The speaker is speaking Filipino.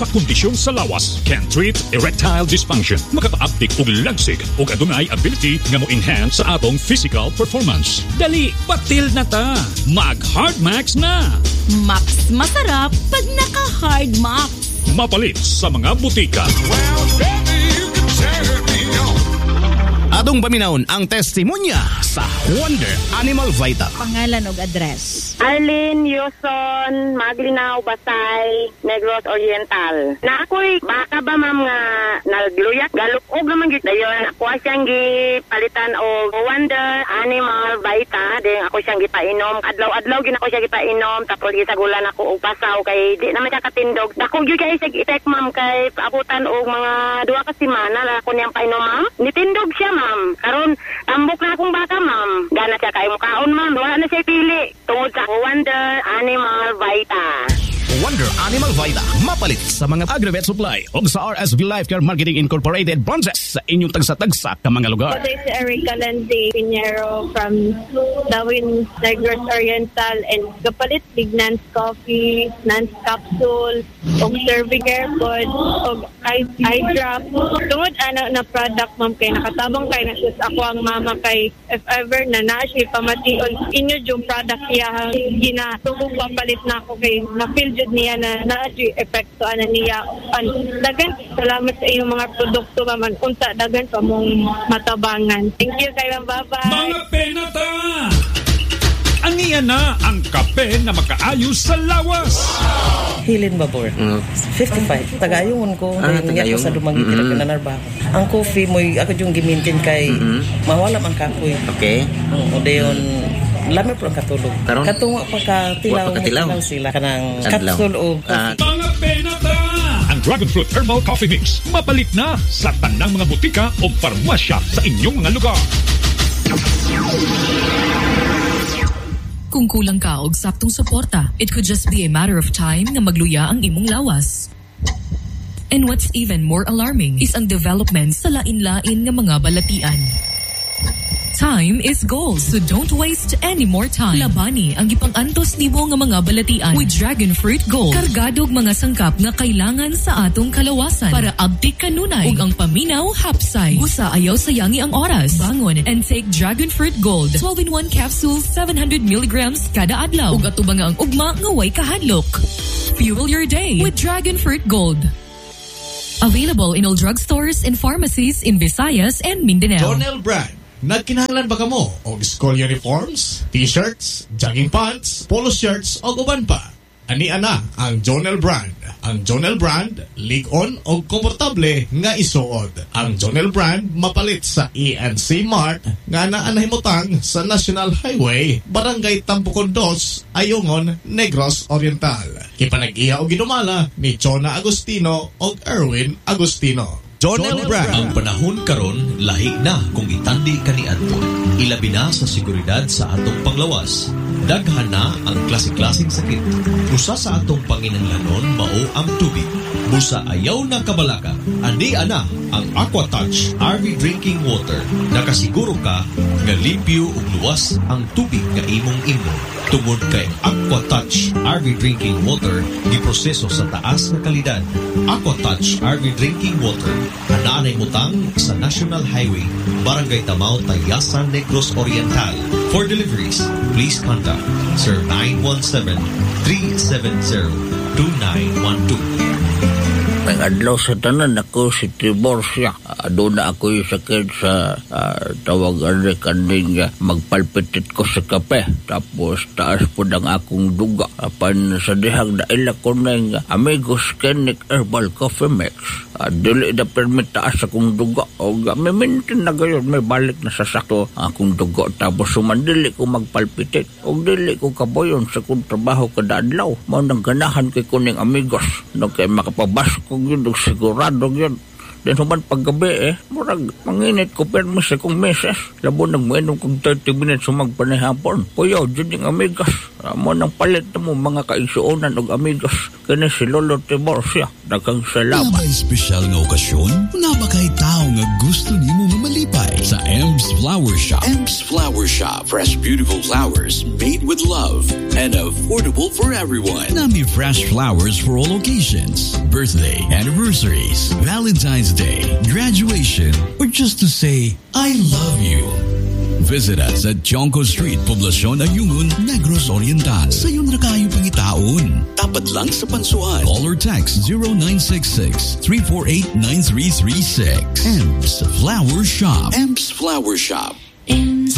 mga kondisyon sa lawas can treat erectile dysfunction. Makapa-uptick og lagsig o adunay ability nga mo enhance sa atong physical performance. Dali, patil na ta. Mag-Hard Max na. Max masarap pag naka-Hard Max. Mapalit sa mga butika. Atong paminawon ang testimonya sa Wonder Animal Vita. Pangalan ug address. Arlene Yuson, Maglinaw, Basay, Negros Oriental. Na ako'y baka ba ma'am nga nagluyak, galukog naman gito. Dayon, ako siyang gipalitan o Wonder Animal Vita. Then ako siyang gipainom. Adlaw-adlaw gina ko siya gipainom. Tapos gisagulan ako og pasaw kay di naman siya katindog. Dako gyud kay sig itek ma'am kay abutan og mga 2 ka semana na ako niyang painom ma'am. Nitindog siya ma'am. Karon tambok na akong bata ma'am. Gana siya kay mukaon ma'am. Wala na siya pili. Tungod sa Wonder Animal Vita. Wonder Animal Vita. Mapalit sa mga Agrovet Supply o sa RSV Life Care Marketing Incorporated branches sa inyong tagsa-tagsa ka mga lugar. This is Erica Landy Pinheiro from Darwin, Negros Oriental, and kapalit big Nance Coffee, Nance Capsule, o Serving Airpod, o eye drop. Tungod na product ma'am kay nakatabang kay na sus ako ang mama kay if ever na siya pamation inyo yung product niya ginatubog papalit na ako kay na-feel jud niya na na-adjust epekto ana niya. Dagan salamat sa inyong mga produkto man unta dagan pa mong matabangan. Thank you kay bye-bye. Mga penata! Aniya na ang kape na makaayos sa lawas. Hilin Babor. 55. Tagayungon ko. Ngayon ko sa dumang kinarba. Ang coffee mo, ako yung gimintin kay mawala ang kapoy. Okay. O dayon, lamay po ang katulog. Katunga pagkatilaw sila kanang capsule o coffee. Mga penata! Ang Dragon Fruit Herbal Coffee Mix. Mapalit na sa tanang mga butika o farmasya sa inyong mga lugar. Kung kulang ka og saktong suporta, it could just be a matter of time nga magluya ang imong lawas. And what's even more alarming is ang development sa lain-lain nga mga balatian. Time is gold, so don't waste any more time. Labani ang gipang-antos nimo nga mga balatian with Dragon Fruit Gold. Kargadog mga sangkap nga kailangan sa atong kalawasan para abtik kanunay ug ang paminaw hapsay. Busa ayaw sayangi ang oras. Bangon and take Dragon Fruit Gold. 12-in-1 capsules, 700 milligrams kada adlaw. Ug atubang ang ugma nga way kahadlok. Fuel your day with Dragon Fruit Gold. Available in all drugstores and pharmacies in Visayas and Mindanao. Jonel Brand. Nagkinahanglan ba kamo og school uniforms, t-shirts, jogging pants, polo shirts o uban pa? Ani ana ang Jonel Brand. Ang Jonel Brand, lig-on o komportable nga isuod. Ang Jonel Brand mapalit sa ENC Mart nga naanahimutang sa National Highway, Barangay Tambukon 2, Ayungon, Negros Oriental. Kipanag-iya o ginumala ni Chona Agustino o Erwin Agustino. Jonel Brand. Ang panahon karon lahi na kung itandi kaniadto. Ilabi na sa seguridad sa atong panglawas. Daghan na ang klase-klaseng sakit. Usa sa atong panginahanglanon mao ang tubig. Busa ayaw na kabalaka. Andi ana ang AquaTouch RV Drinking Water. Nakasiguro ka nga limpyo ug luwas ang tubig nga imong imnon. Tungod kay AquaTouch RV Drinking Water giproseso sa taas nga kalidad. AquaTouch RV Drinking Water anaanay mutang sa National Highway, Barangay Tamao, Tayasan, Negros Oriental. For deliveries, please contact Sir 917-370-2912. May adlaw sa tanan ako si Tiborcia. Doon na ako'y sakit sa tawagan ni kanding magpalpitit ko sa kape. Tapos taas po ng akong duga. Apan sa dihang daila ko ng Amigos Clinic Herbal Coffee Mix. Dili na permit taas akong duga. O may mintin na gayon, may balik na sa sakto akong duga. Tapos sumandili ko magpalpitit. O dili ko kaboyon sa kong trabaho kada adlaw. Mau nang ganahan kay kuning Amigos. No kay makapabas ko yun, sigurado yun. Then human paggabi murag manginit ko permis akong meses. Labo nang mainom kong 30 minutes sumagpanihapon. Kuya, dyan yung Amigos. Mo nang palit na mo mga kaigsuonan og Amigos. Kani si Lolo Tiborcia. Daghang salamat. Nabay espesyal nga okasyon? Nabakay tao nga gusto nimo mamalipay. sa Ems Flower Shop. Ems Flower Shop. Fresh, beautiful flowers made with love and affordable for everyone. Nami fresh flowers for all occasions. Birthday, anniversaries, Valentine's Day, graduation, or just to say, I love you. Visit us at Chonco Street, Poblacion Ayungun, Negros Oriental. Sa iyong nakayo pangitaon. Tapat lang sa Pansuan. Call or text 0966-348-9336. Ems Flower Shop. Ems Flower Shop.